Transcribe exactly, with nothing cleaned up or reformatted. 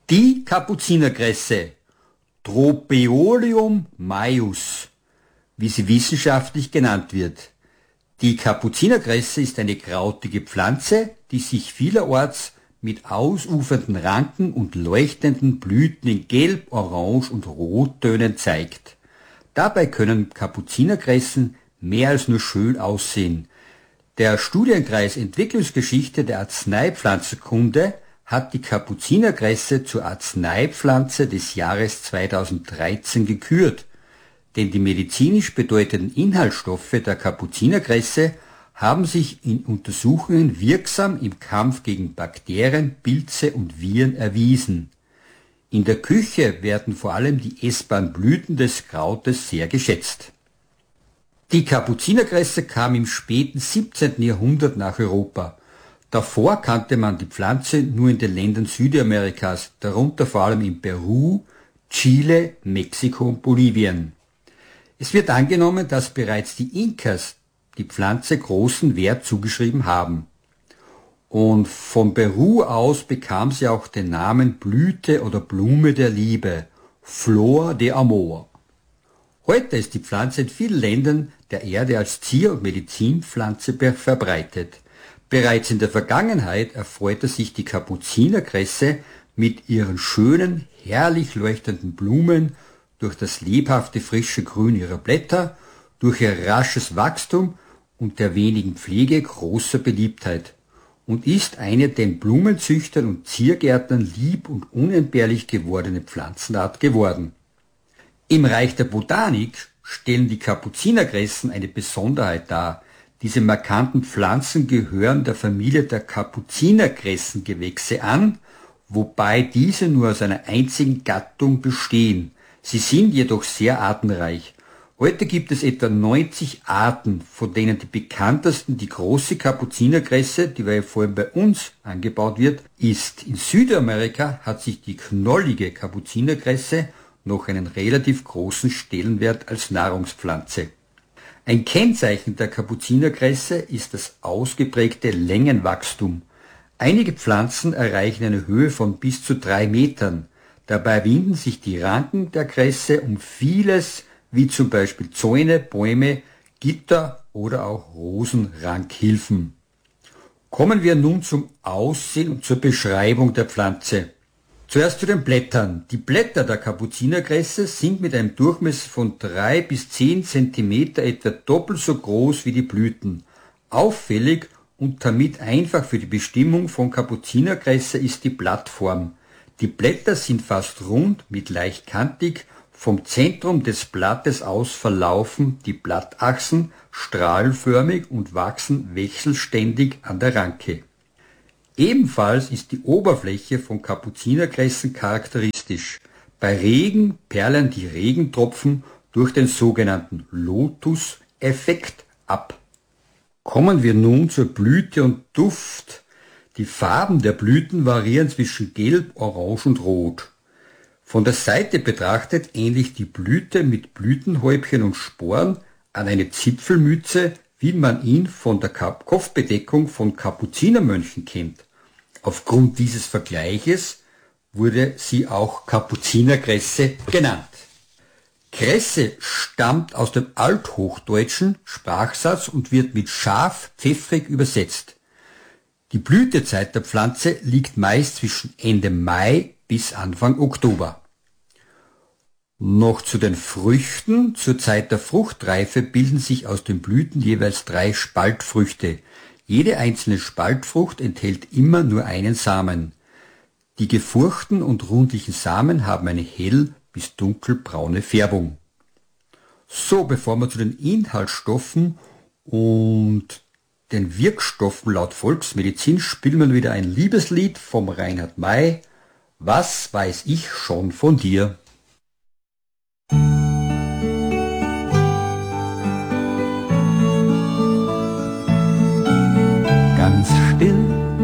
Die Kapuzinerkresse, Dropeolium maius, wie sie wissenschaftlich genannt wird. Die Kapuzinerkresse ist eine krautige Pflanze, die sich vielerorts mit ausufernden Ranken und leuchtenden Blüten in Gelb, Orange und Rottönen zeigt. Dabei können Kapuzinerkressen mehr als nur schön aussehen. Der Studienkreis Entwicklungsgeschichte der Arzneipflanzenkunde hat die Kapuzinerkresse zur Arzneipflanze des Jahres zweitausenddreizehn gekürt, denn die medizinisch bedeutenden Inhaltsstoffe der Kapuzinerkresse haben sich in Untersuchungen wirksam im Kampf gegen Bakterien, Pilze und Viren erwiesen. In der Küche werden vor allem die essbaren Blüten des Krautes sehr geschätzt. Die Kapuzinerkresse kam im späten siebzehnten Jahrhundert nach Europa. Davor kannte man die Pflanze nur in den Ländern Südamerikas, darunter vor allem in Peru, Chile, Mexiko und Bolivien. Es wird angenommen, dass bereits die Inkas die Pflanze großen Wert zugeschrieben haben. Und von Peru aus bekam sie auch den Namen Blüte oder Blume der Liebe, Flor de Amor. Heute ist die Pflanze in vielen Ländern der Erde als Zier- und Medizinpflanze verbreitet. Bereits in der Vergangenheit erfreute sich die Kapuzinerkresse mit ihren schönen, herrlich leuchtenden Blumen durch das lebhafte frische Grün ihrer Blätter, durch ihr rasches Wachstum und der wenigen Pflege großer Beliebtheit und ist eine den Blumenzüchtern und Ziergärtnern lieb und unentbehrlich gewordene Pflanzenart geworden. Im Reich der Botanik stellen die Kapuzinerkressen eine Besonderheit dar. Diese markanten Pflanzen gehören der Familie der Kapuzinerkressengewächse an, wobei diese nur aus einer einzigen Gattung bestehen. Sie sind jedoch sehr artenreich. Heute gibt es etwa neunzig Arten, von denen die bekanntesten die große Kapuzinerkresse, die vor allem bei uns angebaut wird, ist. In Südamerika hat sich die knollige Kapuzinerkresse noch einen relativ großen Stellenwert als Nahrungspflanze. Ein Kennzeichen der Kapuzinerkresse ist das ausgeprägte Längenwachstum. Einige Pflanzen erreichen eine Höhe von bis zu drei Metern. Dabei winden sich die Ranken der Kresse um vieles, wie zum Beispiel Zäune, Bäume, Gitter oder auch Rosenrankhilfen. Kommen wir nun zum Aussehen und zur Beschreibung der Pflanze. Zuerst zu den Blättern. Die Blätter der Kapuzinerkresse sind mit einem Durchmesser von drei bis zehn Zentimeter etwa doppelt so groß wie die Blüten. Auffällig und damit einfach für die Bestimmung von Kapuzinerkresse ist die Blattform. Die Blätter sind fast rund mit leicht kantig, vom Zentrum des Blattes aus verlaufen die Blattachsen strahlenförmig und wachsen wechselständig an der Ranke. Ebenfalls ist die Oberfläche von Kapuzinerkressen charakteristisch. Bei Regen perlen die Regentropfen durch den sogenannten Lotus-Effekt ab. Kommen wir nun zur Blüte und Duft. Die Farben der Blüten variieren zwischen Gelb, Orange und Rot. Von der Seite betrachtet ähnelt die Blüte mit Blütenhäubchen und Sporen an eine Zipfelmütze, wie man ihn von der Kopfbedeckung von Kapuzinermönchen kennt. Aufgrund dieses Vergleiches wurde sie auch Kapuzinerkresse genannt. Kresse stammt aus dem althochdeutschen Sprachsatz und wird mit scharf, pfeffrig übersetzt. Die Blütezeit der Pflanze liegt meist zwischen Ende Mai bis Anfang Oktober. Noch zu den Früchten. Zur Zeit der Fruchtreife bilden sich aus den Blüten jeweils drei Spaltfrüchte. Jede einzelne Spaltfrucht enthält immer nur einen Samen. Die gefurchten und rundlichen Samen haben eine hell- bis dunkelbraune Färbung. So, bevor wir zu den Inhaltsstoffen und den Wirkstoffen laut Volksmedizin spielen wir wieder ein Liebeslied vom Reinhard May. Was weiß ich schon von dir?